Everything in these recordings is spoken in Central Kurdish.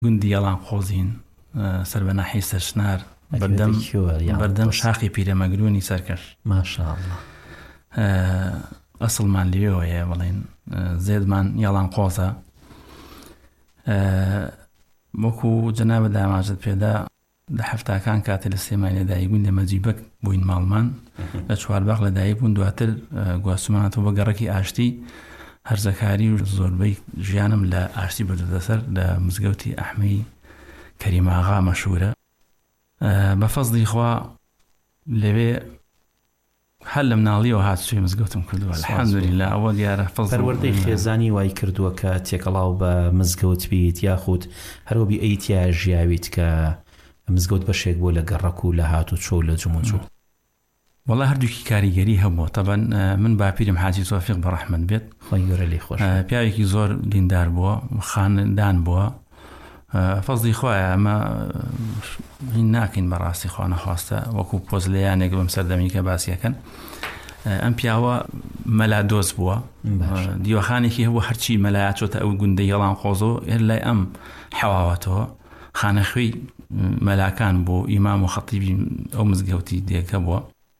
گوندی یەڵان قۆزین سەر بە ناحیەی سەرشنار بەردەم شاقی پیرەمەگرونی سەرکەش ماشاءالله ئەسڵمان لێوەیە بڵێن زێدمان یەڵان قۆزە وەکو جەنابە داماژت پێدا لە هەفتاکان کاتە لە سێمای لەدایک بووین لە مەجیبەک بووین ماڵمان لە چوارباغ لەدایک بوون دواتر گواستومانەوە بە گەڕێکی ئاشتی هەرزەکاری و زۆربەی ژیانم لە ئاشتی بردەسەر لە مزگەوتی ئەحمەی کەریماغا مەشهورە بە فەزلی خوا لەوێ هەر لە مناڵیەوە هاتووی مزگەوتم کردووە الحەمدولله ئەوە دیارە پەروەردەی خێزانی وای کردووە کە تێکەڵاو بە مزگەوت بیت یاخود هەروەبی ئەیتیا ژیاویت کە مزگەوت بەشێک بۆ لە گەڕەک و لە هات و چۆ لە جمع چوو والله هەردووکی کاریگەری هەبووە طبعا من باپیرم حاجی تۆفیق بەڕەحمەت بێت خۆی گەورە لێی خۆش پیاوێکی زۆر دیندار بووە خاندان بووە فەزلی خوایە ئەمە هین ناکەین بەڕاستی خوا نەخواستە وەکو پۆزلەیانێک بەم سەردەمی کە باسیەکەن ئەم پیاوە مەلا دۆست بووە دیوەخانێکی هەبوو هەرچی مەلایە چۆتە ئەو گوندەی یەڵان قۆزۆ لای ئەم حەواوەتەوە خانەخوێی مەلاکان بۆ ئیمام و خەتیبی ئەو مزگەوتی دێکە بووە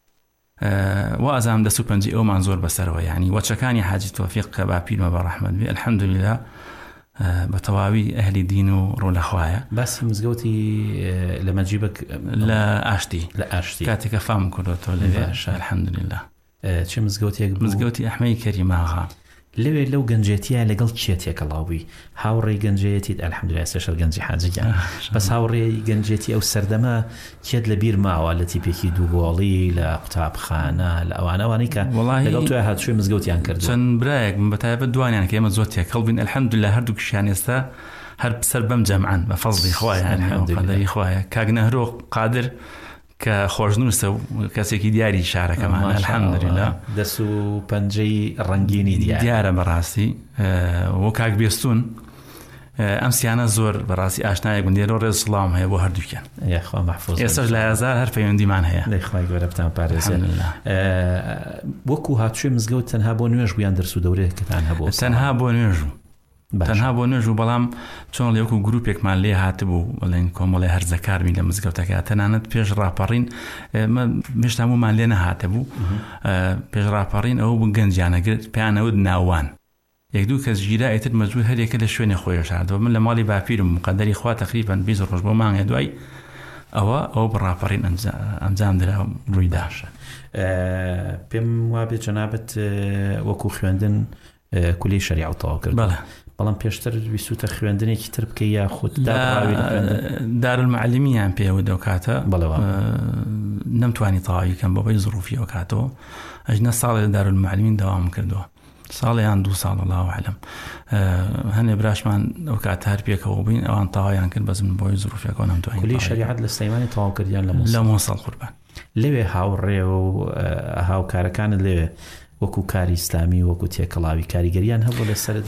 و ئازام دەست و پەنجەی ئەومان زۆر بەسەرەوە یعنی وەچەکانی حاجی تۆفیق کە باپیرمە بەڕەحمەت بێ الحەمدولله بە تەواوی ئەهلی دین و ڕۆلەخوایە باسی مزگەوتی لە مەجیبەک لە ئاشتی کاتێکە فام کردەوە لەوێ الحەمدولله چه مزگەوتێک مزگەوتی ئەحمەی کەریماغا لەوێ لەو گەنجێتیە لەگەڵ کێ تێکەڵاوی هاوڕێی گەنجێتیت الحەمدولله سێشەر گەنجی حاجیان بەس هاوڕێی گەنجێتی ئەو سەردەمە کێت لە بیر ماوە لە تیپێکی دووگۆڵی لە قوتابخانە لە ئەوانەوانی کە لەگەڵ توی هاتووی مزگەوتیان کرد چەند برایەک بەتایبەت دوانیان کە ئێمە زۆر تێکەڵ بین الحەمدولله هەردووکیشیان ئێستا هەر سەر بەم جەمعن بە فەزلی خوایە قەدەری خوایە کاک نەهرۆ قادر کە خۆشنووسە و کەسێکی دیاری شارەکەمان الحەمدولله دەست و پەنجەی ڕەنگینی دیارە بەڕاستی وە کاک بێستون ئەم سیانە زۆر بەڕاستی ئاشنایە گوندێرە ڕێز سڵام هەیە بۆ هەردووکیان یاخوا مەحفوظ ئێستاش لە هەزار هەر پەیوەندیمان هەیە لەخوای گەورە بتان پارێزێ وەکو هاتووی مزگەوت تەنها بۆ نوێژ بوویان دەرس و دەورەیەکتان هەبوو تەنها بۆ نوێژ تەنها بۆ نوێژ و بەڵام چۆن لێوەکو گروپێکمان لێ هاتبوو بڵێن کۆمەڵی هەرزەکارمی لە مزگەوتەکە تەنانەت پێش ڕاپەڕین مشت هەمومان لێ نەهاتە بوو پێش ڕاپەڕین ئەوە بوو گەنجیانەگرت پێیانەوت ناوان یەک دوو کەس ژیرا ئیتر مەجبور هەرێکە لە شوێنی خۆی شاردەوە من لە ماڵی باپیرم قەدەری خوا تقریبا 20 ڕۆژ بۆ مانگە دوای ئەوە بڕاپەڕین ئەنجام درا ڕوویداشە پێم وابێ جەنابەت وەکو خوێندن کولی شەریعە تەواو کرد بەڵام پێشتر ویسوتە خوێندنێکی تر بکە یاخود دارالمەعلمیان پێوە دەو کاتە نەمتوانی تەواوی کەم بەبەی زروفیەوە کاتەوە ئەژنە ساڵێ دارالمەعلمین داوام کردووە ساڵیان 2 ساڵ الله ئەعلەم هەنێ براشمان ئەو کات هەر پێکەوە بووین ئەوان تەواویان کرد بەس من بۆی زروفیەکەوە نەمتوانی کولی شەریعەت لە سلەیمانی تەواو کردیان لە مۆسڵ قوربان لەوێ هاوڕێ و هاوکارەکانت لەوێ وەکو کاری ئیسلامی وەکو تێکەڵاوی کاریگەریان هەبوو لە سەر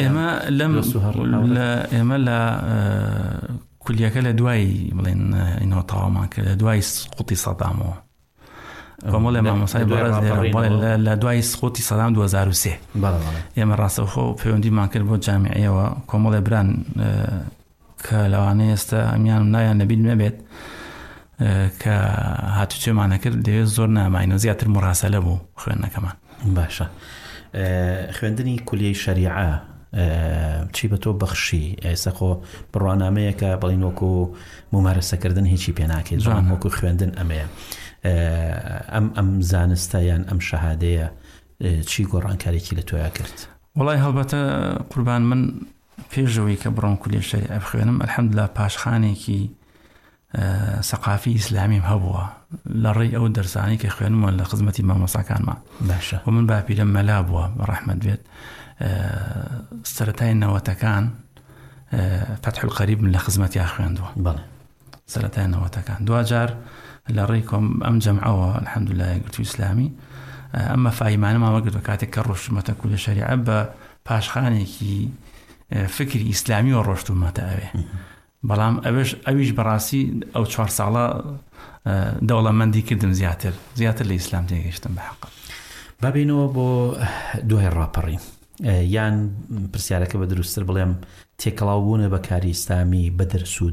ئێمە لە کولیەکە لە دوای بڵێن ئینەوە تەواومان کرد لە دوای سقوطی سەدامەوە کۆمەڵێ مامۆسای بەڕێز لە دوای سقوطی سەدام 2003 ئێمە ڕاستەوخۆ پەیوەندیمان کرد بۆ جامیعەوە کۆمەڵێ بران کە لەوانەیە ئێستا ئەمیان نایان نەبیل نەبێت کە هاتوچێمانە کرد دەوێت زۆر ناماینەوە زیاتر مڕاسەلە بوو خوێندنەکەمان باشە خوێندنی کولیەی شەریعە چی بە تۆ بەخشی ئێستا خۆ بڕوانامەیەکە بڵین وەکو ممارەسەکردن هیچی پێ ناکەیت جوان وەکو خوێندن ئەمەیە ئەم زانستە یان ئەم شەهادەیە چی گۆڕانکارێکی لە تۆیا کرد وڵای هەڵبەتە قوربان من پێشەوەی کە بڕۆم کولیە شەریعە بخوێنم الحەمدولله پاشخانێکی سەقافی ئیسلامیم هەبووە لە ڕێی ئەو دەرسانی کە خوێنمە لە خزمەتی مامۆساکانمان باشە و من باپیرم مەلا بووە بەڕەحمەت بێت سەرەتای نەوەتەکان فتح القەریب من لە خزمەتیا خوێندووە سەرەتای نەوەتەکان دوجار لە ڕێی ئەم جەمعەوە الحەمدولله یەکگرتووی ئیسلامی ئەمە فاهیمانەماوە گرتووە کاتێک کە ڕۆشتومەتە کولیە شەریعە بە پاشخانێکی فکری ئیسلامی و ڕۆشتومەتە ئەوێ بەڵام ئەویش بەڕاستی ئەو 4 ساڵە دەوڵەمەندی کردم زیاتر لە ئیسلام تێگەیشتم بە حەق بابینەوە بۆ دوای ڕاپەڕین یان پرسیارەکە بە دروستتر بڵێم تێکەڵاوبوونە بە کاری ئیسلامی بە دەرس و